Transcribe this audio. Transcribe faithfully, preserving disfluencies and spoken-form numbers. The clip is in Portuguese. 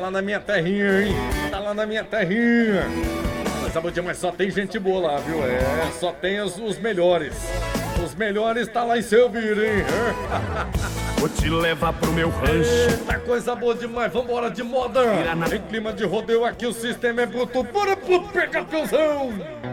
lá na minha terrinha, hein? Tá lá na minha terrinha. Mas sabe, mas só tem gente boa lá, viu? É, só tem os, os melhores. Os melhores tá lá em Selvírio, hein? Vou te levar pro meu rancho. Eita, coisa boa demais, vambora de moda. Em clima de rodeio aqui o sistema é bruto. Bora pro pegatãozão.